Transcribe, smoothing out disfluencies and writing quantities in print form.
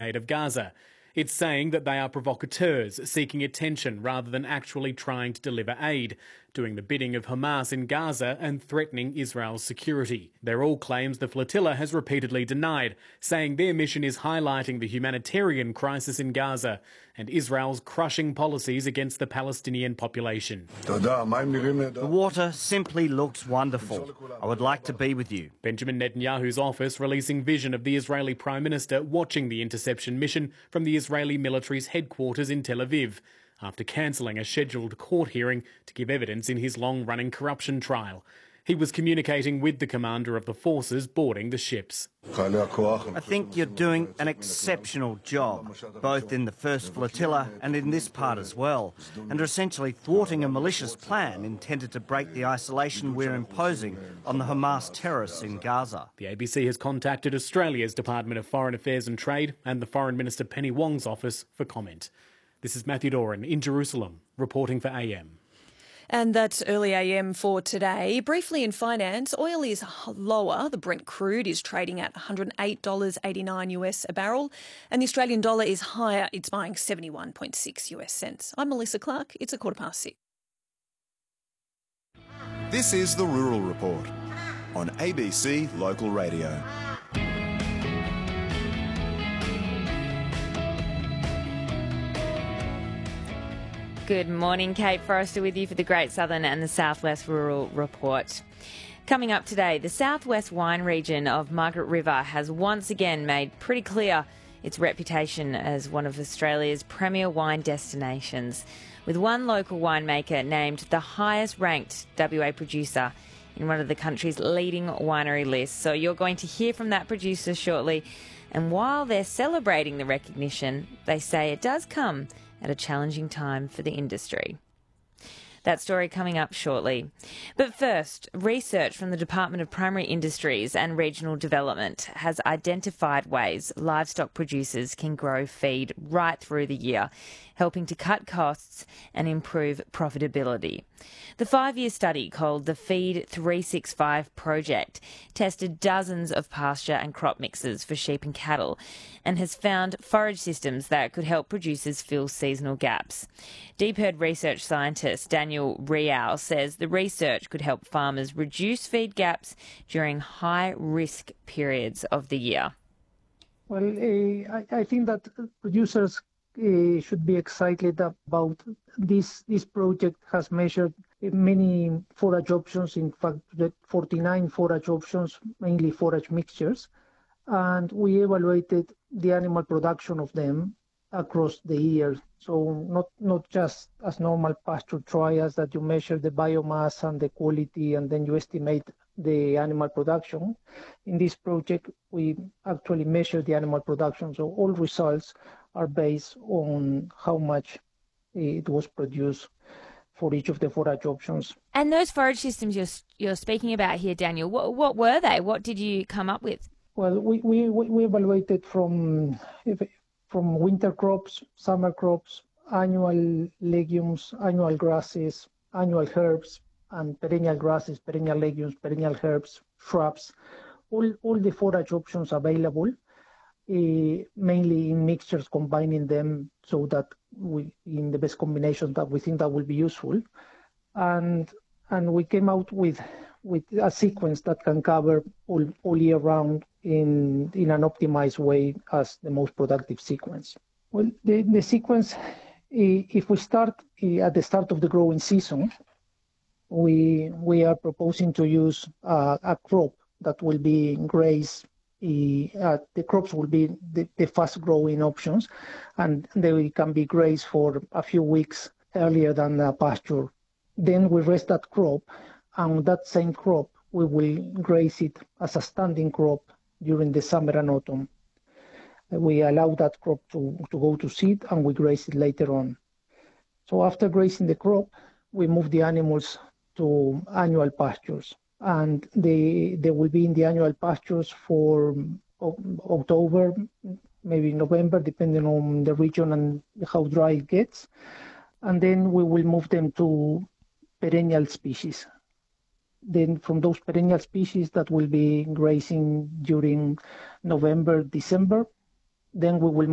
blockade of Gaza. It's saying that they are provocateurs seeking attention rather than actually trying to deliver aid, doing the bidding of Hamas in Gaza and threatening Israel's security. They're all claims the flotilla has repeatedly denied, saying their mission is highlighting the humanitarian crisis in Gaza and Israel's crushing policies against the Palestinian population. The water simply looks wonderful. I would like to be with you. Benjamin Netanyahu's office releasing vision of the Israeli Prime Minister watching the interception mission from the Israeli military's headquarters in Tel Aviv, after cancelling a scheduled court hearing to give evidence in his long-running corruption trial. He was communicating with the commander of the forces boarding the ships. I think you're doing an exceptional job, both in the first flotilla and in this part as well, and are essentially thwarting a malicious plan intended to break the isolation we're imposing on the Hamas terrorists in Gaza. The ABC has contacted Australia's Department of Foreign Affairs and Trade and the Foreign Minister Penny Wong's office for comment. This is Matthew Doran in Jerusalem, reporting for AM. And that's early AM for today. Briefly in finance, oil is lower. The Brent crude is trading at $108.89 US a barrel, and the Australian dollar is higher. It's buying 71.6 US cents. I'm Melissa Clark. It's 6:15. This is the Rural Report on ABC Local Radio. Good morning, Kate Forrester with you for the Great Southern and the Southwest Rural Report. Coming up today, the southwest wine region of Margaret River has once again made pretty clear its reputation as one of Australia's premier wine destinations, with one local winemaker named the highest ranked WA producer in one of the country's leading winery lists. So you're going to hear from that producer shortly. And while they're celebrating the recognition, they say it does come at a challenging time for the industry. That story coming up shortly. But first, research from the Department of Primary Industries and Regional Development has identified ways livestock producers can grow feed right through the year, helping to cut costs and improve profitability. The 5-year study, called the Feed 365 Project, tested dozens of pasture and crop mixes for sheep and cattle and has found forage systems that could help producers fill seasonal gaps. Deep Herd research scientist Daniel Rial says the research could help farmers reduce feed gaps during high-risk periods of the year. Well, I think that producers should be excited about this. This project has measured many forage options, in fact, 49 forage options, mainly forage mixtures, and we evaluated the animal production of them across the year. So not just as normal pasture trials that you measure the biomass and the quality and then you estimate the animal production. In this project, we actually measure the animal production. So all results are based on how much it was produced for each of the forage options. And those forage systems you're speaking about here, Daniel, what were they? What did you come up with? Well, we evaluated from winter crops, summer crops, annual legumes, annual grasses, annual herbs, and perennial grasses, perennial legumes, perennial herbs, shrubs, all the forage options available, mainly in mixtures, combining them so that in the best combination that we think that will be useful. And we came out with a sequence that can cover all year round in an optimized way as the most productive sequence. Well, the sequence, if we start at the start of the growing season, we are proposing to use a crop that will be grazed. The crops will be the fast-growing options, and they can be grazed for a few weeks earlier than the pasture. Then we rest that crop, and that same crop, we will graze it as a standing crop during the summer and autumn. We allow that crop to go to seed, and we graze it later on. So after grazing the crop, we move the animals to annual pastures. And they will be in the annual pastures for October, maybe November, depending on the region and how dry it gets. And then we will move them to perennial species. Then from those perennial species that will be grazing during November, December, then we will